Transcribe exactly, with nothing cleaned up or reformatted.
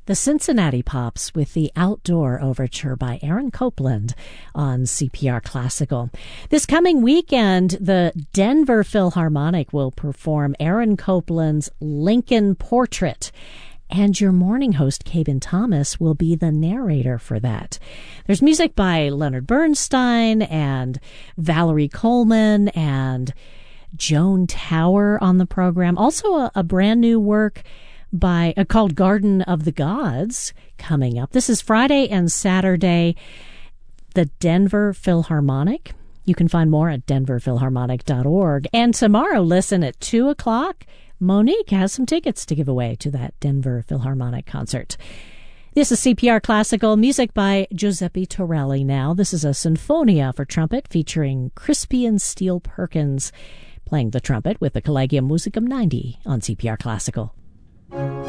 The Cincinnati Pops with the Outdoor Overture by Aaron Copland on C P R Classical. This coming weekend, the Denver Philharmonic will perform Aaron Copland's Lincoln Portrait, and your morning host, Cabin Thomas, will be the narrator for that. There's music by Leonard Bernstein and Valerie Coleman and Joan Tower on the program. Also a, a brand new work by uh, called Garden of the Gods coming up. This is Friday and Saturday, the Denver Philharmonic. You can find more at denver philharmonic dot org. And tomorrow, listen, at two o'clock, Monique has some tickets to give away to that Denver Philharmonic concert. This is C P R Classical, music by Giuseppe Torelli now. This is a Sinfonia for trumpet featuring Crispian Steele Perkins playing the trumpet with the Collegium Musicum ninety on C P R Classical.